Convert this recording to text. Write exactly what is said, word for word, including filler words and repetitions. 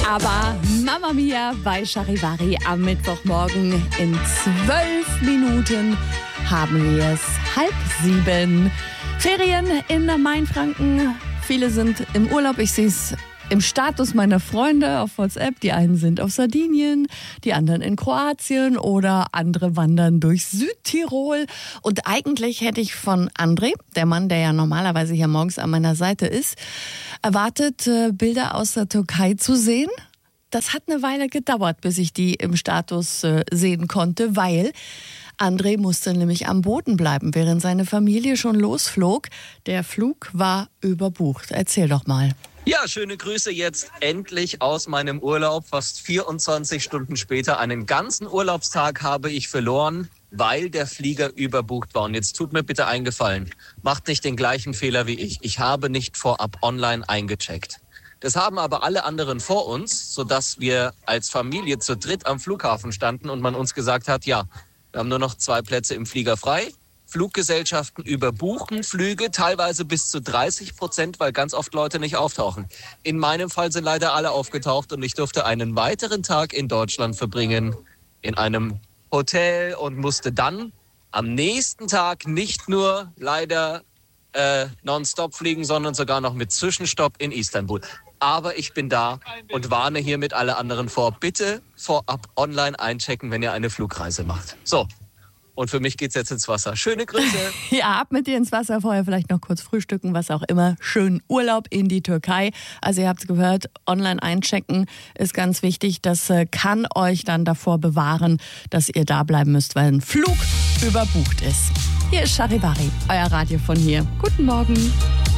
Aber Mamma Mia bei Charivari am Mittwochmorgen. In zwölf Minuten haben wir es. Halb sieben. Ferien in Mainfranken. Viele sind im Urlaub. Ich sehe es im Status meiner Freunde auf WhatsApp. Die einen sind auf Sardinien, die anderen in Kroatien oder andere wandern durch Südtirol. Und eigentlich hätte ich von André, der Mann, der ja normalerweise hier morgens an meiner Seite ist, erwartet, Bilder aus der Türkei zu sehen. Das hat eine Weile gedauert, bis ich die im Status sehen konnte, weil André musste nämlich am Boden bleiben, während seine Familie schon losflog. Der Flug war überbucht. Erzähl doch mal. Ja, schöne Grüße jetzt endlich aus meinem Urlaub. Fast vierundzwanzig Stunden später, einen ganzen Urlaubstag habe ich verloren, weil der Flieger überbucht war. Und jetzt tut mir bitte einen Gefallen. Macht nicht den gleichen Fehler wie ich. Ich habe nicht vorab online eingecheckt. Das haben aber alle anderen vor uns, sodass wir als Familie zu dritt am Flughafen standen und man uns gesagt hat, ja, wir haben nur noch zwei Plätze im Flieger frei. Fluggesellschaften überbuchen Flüge, teilweise bis zu dreißig Prozent, weil ganz oft Leute nicht auftauchen. In meinem Fall sind leider alle aufgetaucht und ich durfte einen weiteren Tag in Deutschland verbringen, in einem Hotel und musste dann am nächsten Tag nicht nur leider äh, nonstop fliegen, sondern sogar noch mit Zwischenstopp in Istanbul. Aber ich bin da und warne hiermit alle anderen vor. Bitte vorab online einchecken, wenn ihr eine Flugreise macht. So. Und für mich geht's jetzt ins Wasser. Schöne Grüße. Ja, ab mit dir ins Wasser. Vorher vielleicht noch kurz frühstücken, was auch immer. Schönen Urlaub in die Türkei. Also ihr habt es gehört, online einchecken ist ganz wichtig. Das kann euch dann davor bewahren, dass ihr da bleiben müsst, weil ein Flug überbucht ist. Hier ist Charivari, euer Radio von hier. Guten Morgen.